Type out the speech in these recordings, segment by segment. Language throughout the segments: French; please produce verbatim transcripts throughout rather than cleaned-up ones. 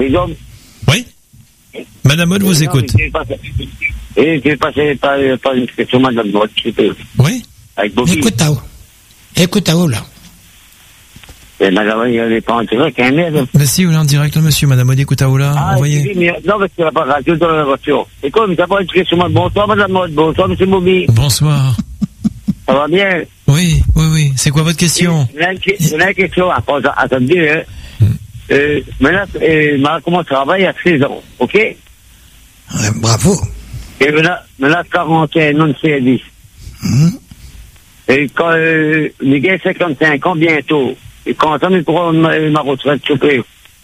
Freedom. Oui. Madame Maud vous écoute. Et j'ai passé par, par une question, Madame Maud, oui. Avec Bobby. Écoute à où Écoute à où, là. Et Madame, il n'est pas en direct, hein, merde. Mais si, vous êtes en direct, monsieur, Madame Maud, écoute à où, là, Ah, envoyez. Mais, non, parce qu'il n'y a pas de radio dans la voiture. Et comme, il n'y a pas une question, bonsoir, Madame Maud, bonsoir, Monsieur Bobby. Bonsoir. Ça va bien? Oui, oui, oui. C'est quoi votre question? Il y a une question à poser, à te dire, hein. Euh, maintenant, euh, ma commence à travailler à seize ans, ok? Ouais, bravo. Et maintenant, maintenant, quarante et un ans de service. Mmh. Et quand, euh, les gars, cinquante-cinq ans bientôt. Et quand ça, mais pour ma, ma retraite, s'il vous plaît.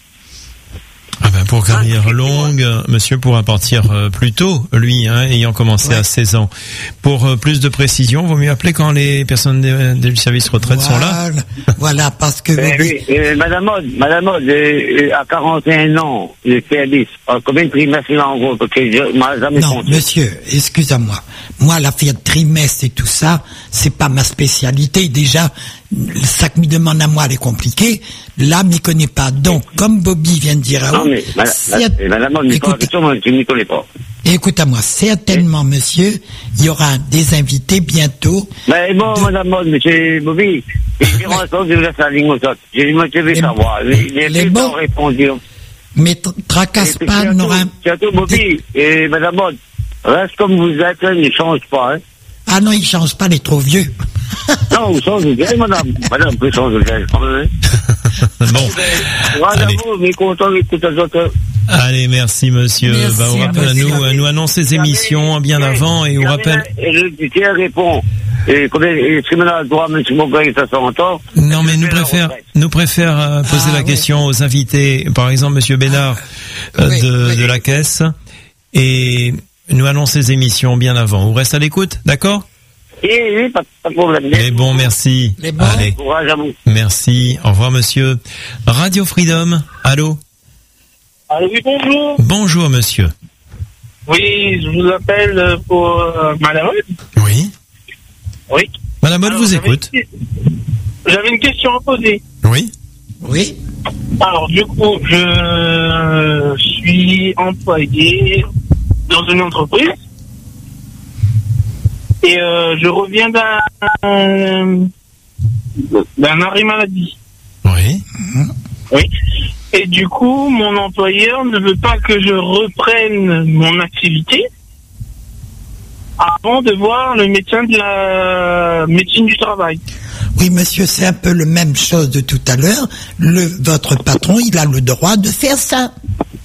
Ah ben pour carrière longue, monsieur pourra partir euh, plus tôt, lui, hein, ayant commencé ouais. à seize ans. Pour euh, plus de précision, vaut mieux appeler quand les personnes de, de, du service retraite voilà. sont là. Voilà, parce que... Eh, oui, euh, Madame Maud, Madame Maud, euh, à quarante et un ans, le service, combien de trimestres il a en gros? Parce que je m'en jamais Non, compté. monsieur, excusez-moi. Moi, l'affaire de trimestre et tout ça, c'est pas ma spécialité. Déjà, ça que me demande à moi, elle est compliquée. Là, m'y connais pas. Donc, comme Bobby vient de dire à Non, mais, madame, c'est... Madame Maud, écoute, question, tu ne m'y connais pas. Écoute-moi, certainement, monsieur, il y aura des invités bientôt. Mais bon, de... Madame Maud, monsieur Bobby, j'ai rencontré, je vous laisse la ligne aux autres. J'ai dit, moi, je vais savoir. Les, les bons répondu. Mais tracasse pas, on aura... Surtout, Bobby, et Madame Maud, reste comme vous êtes, ne change pas, hein. Ah non, il change pas, il est trop vieux. Non, vous changez de madame. Madame peut changer de gars, quand même. Bon. Voilà, vous, mais content d'écouter les autres. Allez, merci, monsieur. Merci, bah, on rappelle à nous, à nous annoncer ces émissions bien avant et on rappelle. Et le tiers répond. Et combien, est-ce que maintenant, le droit, M. Mogay, ça s'entend? Non, mais nous préfère, nous préfère euh, poser ah, la oui. question aux invités. Par exemple, monsieur Bénard, euh, oui, de, oui. de la Caisse. Et nous annoncer ces émissions bien avant. On reste à l'écoute, d'accord? Oui, oui, pas, pas de problème. Mais bon, merci. Les bons. Allez. Courage à vous. Merci. Au revoir, monsieur. Radio Freedom. Allô? Allô, oui, bonjour. Bonjour, monsieur. Oui, je vous appelle pour euh, Madame Maud. Oui. Oui. Madame Maud vous écoute. Une... J'avais une question à poser. Oui. Oui. Alors, du coup, je suis employé dans une entreprise. Et euh, je reviens d'un d'un arrêt maladie. Oui. Oui. Et du coup, mon employeur ne veut pas que je reprenne mon activité avant de voir le médecin de la médecine du travail. Oui, monsieur, c'est un peu le même chose de tout à l'heure. Le votre patron, il a le droit de faire ça.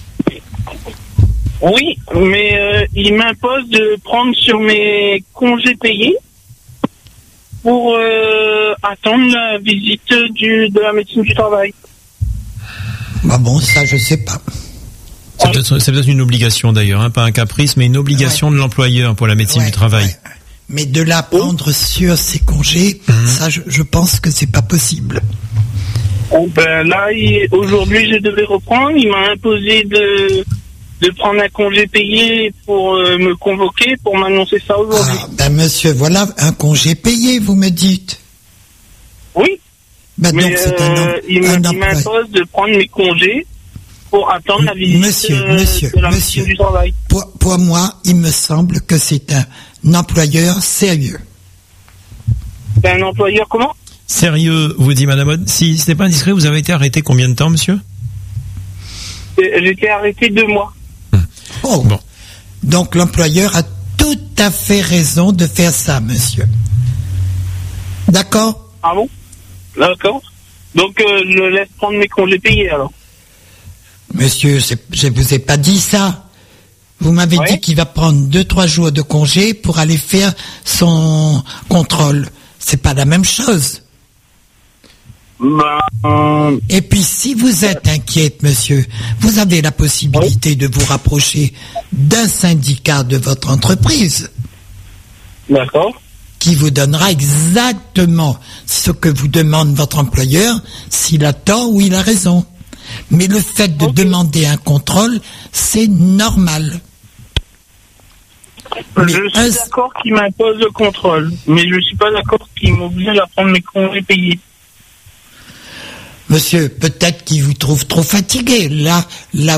Oui, mais euh, il m'impose de prendre sur mes congés payés pour euh, attendre la visite du, de la médecine du travail. Bah bon, ça, je sais pas. C'est peut-être, c'est peut-être une obligation d'ailleurs, hein, pas un caprice, mais une obligation ouais. de l'employeur pour la médecine ouais, du travail. Ouais. Mais de la prendre oh. sur ses congés, mmh. ça, je, je pense que c'est pas possible. Oh, ben là, il, aujourd'hui, je devais reprendre. Il m'a imposé de de prendre un congé payé pour euh, me convoquer, pour m'annoncer ça aujourd'hui. Ah, ben monsieur, voilà un congé payé, vous me dites. Oui. Ben mais donc c'est un, euh, il m'impose de prendre mes congés pour attendre la visite monsieur, euh, monsieur, de la monsieur, du travail. Pour, pour moi, il me semble que c'est un employeur sérieux. C'est un employeur comment? Sérieux, vous dit Madame Maud. Si ce n'est pas indiscret, vous avez été arrêté combien de temps, monsieur? J'ai été arrêté deux mois. Oh. Bon. Donc l'employeur a tout à fait raison de faire ça, monsieur. D'accord? Ah bon? D'accord. Donc euh, je laisse prendre mes congés payés alors. Monsieur, c'est, je vous ai pas dit ça. Vous m'avez ouais. dit qu'il va prendre deux, trois jours de congé pour aller faire son contrôle. C'est pas la même chose. Bah, euh... Et puis, si vous êtes inquiète, monsieur, vous avez la possibilité oui. de vous rapprocher d'un syndicat de votre entreprise. D'accord. Qui vous donnera exactement ce que vous demande votre employeur, s'il a tort ou il a raison. Mais le fait de okay. demander un contrôle, c'est normal. Je mais suis un... d'accord qu'il m'impose le contrôle, mais je ne suis pas d'accord qu'il m'oblige à prendre mes congés payés. Monsieur, peut-être qu'il vous trouve trop fatigué. Là, là